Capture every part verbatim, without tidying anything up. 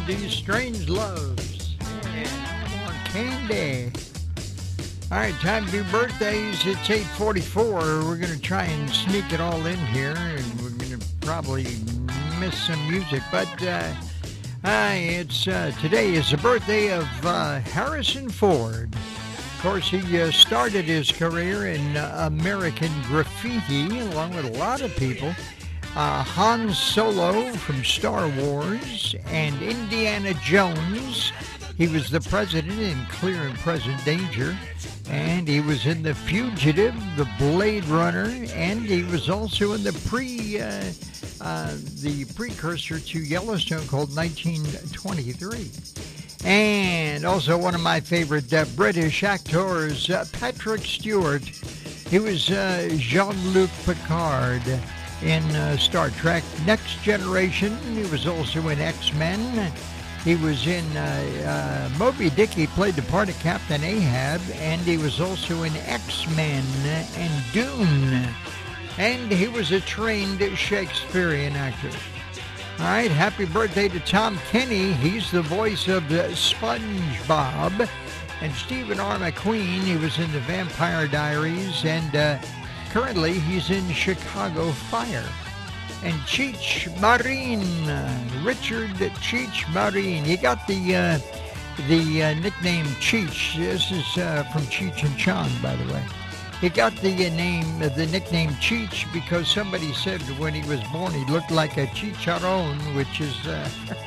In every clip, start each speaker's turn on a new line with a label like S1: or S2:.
S1: Melody Strange Loves. Yeah, more candy. All right, time to do birthdays. It's eight forty-four. We're going to try and sneak it all in here, and we're going to probably miss some music. But uh, uh, it's uh, today is the birthday of uh, Harrison Ford. Of course, he uh, started his career in uh, American Graffiti, along with a lot of people. Uh, Han Solo from Star Wars and Indiana Jones. He was the president in Clear and Present Danger, and he was in The Fugitive, The Blade Runner, and he was also in the pre uh, uh, the precursor to Yellowstone called nineteen twenty-three. And also one of my favorite uh, British actors, uh, Patrick Stewart. He was uh, Jean-Luc Picard in uh, Star Trek Next Generation. He was also in X-Men. He was in uh, uh, Moby Dick. He played the part of Captain Ahab, and he was also in X-Men and Dune. And he was a trained Shakespearean actor. All right, happy birthday to Tom Kenny. He's the voice of the SpongeBob. And Stephen R. McQueen, he was in The Vampire Diaries, and uh, currently he's in Chicago Fire. And Cheech Marin, uh, Richard Cheech Marin. He got the uh, the uh, nickname Cheech. This is uh, from Cheech and Chong, by the way. He got the uh, name, the nickname Cheech because somebody said when he was born he looked like a chicharron, which is uh,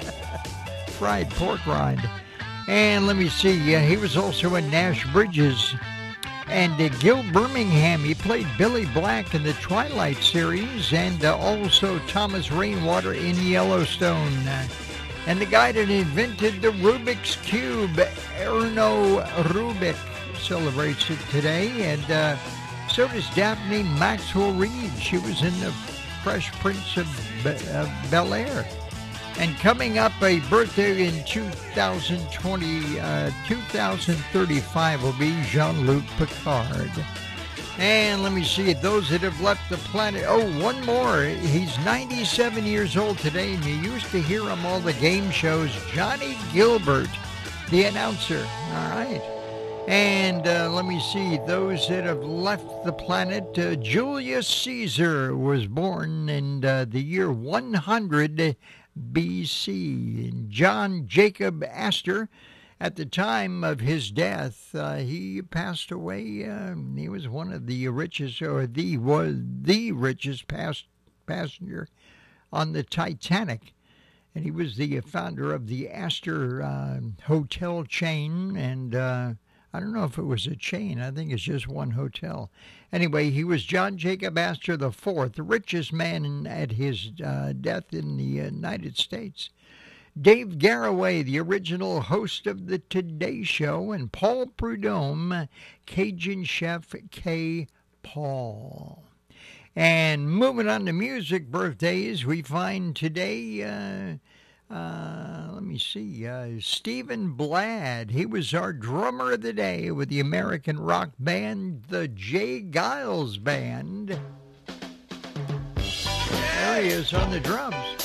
S1: fried pork rind. And let me see, uh, he was also in Nash Bridges. And uh, Gil Birmingham, he played Billy Black in the Twilight series, and uh, also Thomas Rainwater in Yellowstone. Uh, and the guy that invented the Rubik's Cube, Erno Rubik, celebrates it today. And uh, so does Daphne Maxwell Reid. She was in the Fresh Prince of Be- uh, Bel-Air. And coming up, a birthday in two thousand twenty, uh, two thousand thirty-five will be Jean-Luc Picard. And let me see, those that have left the planet. Oh, one more. He's ninety-seven years old today, and you used to hear him all the game shows. Johnny Gilbert, the announcer. All right. And uh, let me see, those that have left the planet. Uh, Julius Caesar was born in uh, the year one hundred B C. And John Jacob Astor, at the time of his death, uh, he passed away. Uh, he was one of the richest, or the was the richest past, passenger on the Titanic. And he was the founder of the Astor uh, hotel chain. And uh, I don't know if it was a chain. I think it's just one hotel. Anyway, he was John Jacob Astor the fourth, the richest man in, at his uh, death in the United States. Dave Garroway, the original host of the Today Show, and Paul Prudhomme, Cajun chef K. Paul. And moving on to music birthdays, we find today, uh, uh, let me see, uh, Stephen Bladd. He was our drummer of the day with the American rock band, the Jay Giles Band. There he is on the drums.